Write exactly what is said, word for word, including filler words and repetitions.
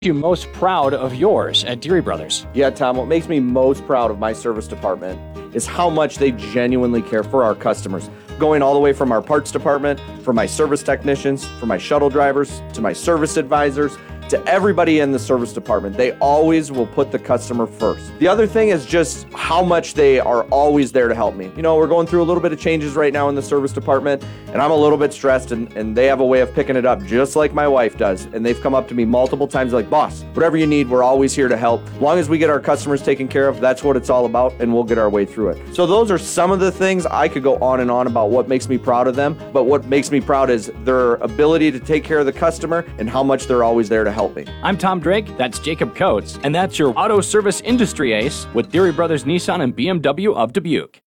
you most proud of yours at Deary Brothers? Yeah, Tom, what makes me most proud of my service department is how much they genuinely care for our customers. Going all the way from our parts department, from my service technicians, from my shuttle drivers, to my service advisors, to everybody in the service department. They always will put the customer first. The other thing is just how much they are always there to help me. You know, we're going through a little bit of changes right now in the service department, and I'm a little bit stressed, and, and they have a way of picking it up just like my wife does. And they've come up to me multiple times like, boss, whatever you need, we're always here to help. As long as we get our customers taken care of, that's what it's all about, and we'll get our way through it. So those are some of the things. I could go on and on about what makes me proud of them, but what makes me proud is their ability to take care of the customer and how much they're always there to help me. I'm Tom Drake, that's Jacob Coates, and that's your auto service industry ace with Deary Brothers Nissan and B M W of Dubuque.